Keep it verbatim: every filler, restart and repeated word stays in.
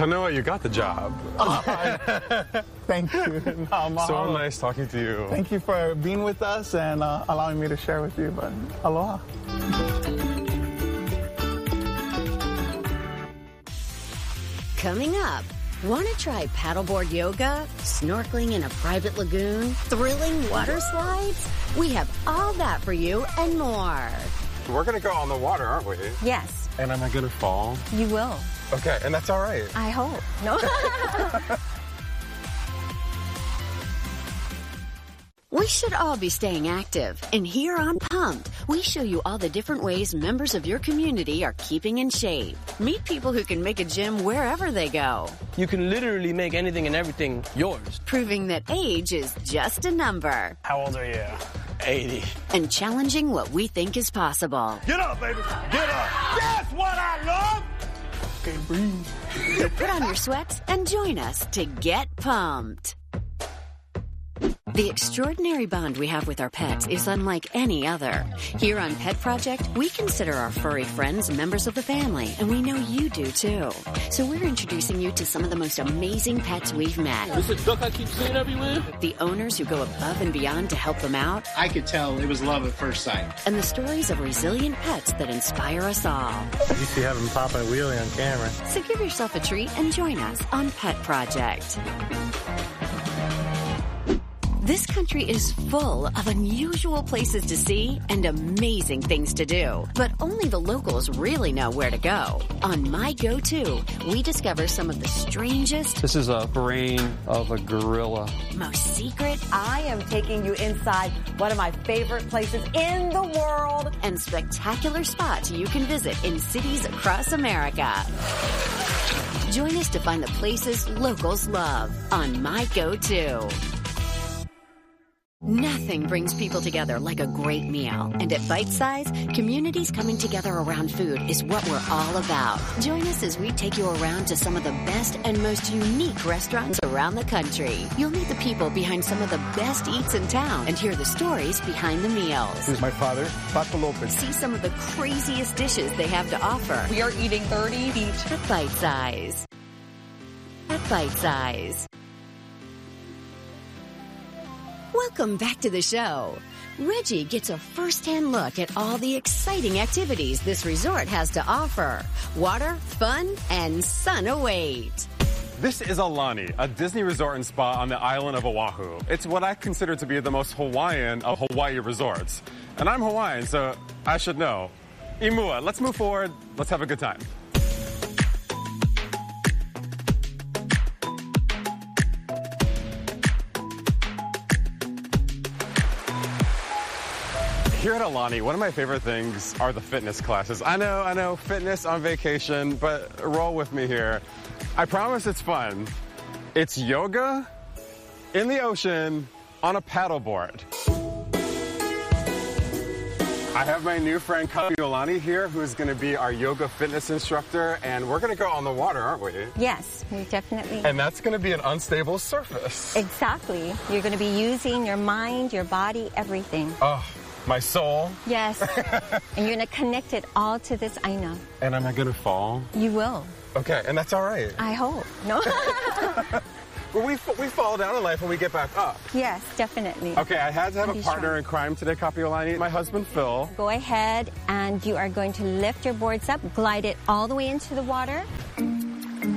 Kanoa, you got the job. Thank you. No, so nice talking to you. Thank you for being with us and uh, allowing me to share with you. But aloha. Coming up, want to try paddleboard yoga, snorkeling in a private lagoon, thrilling water slides? We have all that for you and more. We're going to go on the water, aren't we? Yes. And am I going to fall? You will. Okay, and that's all right. I hope. No. We should all be staying active, and here on Pumped, we show you all the different ways members of your community are keeping in shape. Meet people who can make a gym wherever they go. You can literally make anything and everything yours. Proving that age is just a number. How old are you? eighty. And challenging what we think is possible. Get up, baby. Get up. That's what I love. Okay, breathe. So put on your sweats and join us to get pumped. The extraordinary bond we have with our pets is unlike any other. Here on Pet Project, we consider our furry friends members of the family, and we know you do too. So we're introducing you to some of the most amazing pets we've met. This is a duck I keep seeing everywhere. The owners who go above and beyond to help them out. I could tell it was love at first sight. And the stories of resilient pets that inspire us all. You used to have him popping a wheelie on camera. So give yourself a treat and join us on Pet Project. This country is full of unusual places to see and amazing things to do, but only the locals really know where to go. On My Go-To, we discover some of the strangest... This is a brain of a gorilla. ...most secret... I am taking you inside one of my favorite places in the world... ...and spectacular spots you can visit in cities across America. Join us to find the places locals love on My Go-To. Nothing brings people together like a great meal. And at Bite Size, communities coming together around food is what we're all about. Join us as we take you around to some of the best and most unique restaurants around the country. You'll meet the people behind some of the best eats in town and hear the stories behind the meals. This is my father, Paco Lopez. See some of the craziest dishes they have to offer. We are eating thirty each. At Bite Size. At Bite Size. Welcome back to the show. Reggie gets a first-hand look at all the exciting activities this resort has to offer. Water, fun, and sun await. This is Aulani, a Disney resort and spa on the island of Oahu. It's what I consider to be the most Hawaiian of Hawaii resorts. And I'm Hawaiian, so I should know. Imua, let's move forward. Let's have a good time. Here at Aulani, one of my favorite things are the fitness classes. I know, I know, fitness on vacation, but roll with me here. I promise it's fun. It's yoga in the ocean on a paddleboard. I have my new friend Kapiolani here, who's going to be our yoga fitness instructor, and we're going to go on the water, aren't we? Yes, we definitely. And that's going to be an unstable surface. Exactly. You're going to be using your mind, your body, everything. Oh. My soul. Yes. And you're going to connect it all to this aina. And am I going to fall? You will. Okay, and that's all right. I hope. No? Well, we, we fall down in life and we get back up. Yes, definitely. Okay, I had to have a partner strong. in crime today, Kapiolani. My husband, Phil. Go ahead and you are going to lift your boards up, glide it all the way into the water.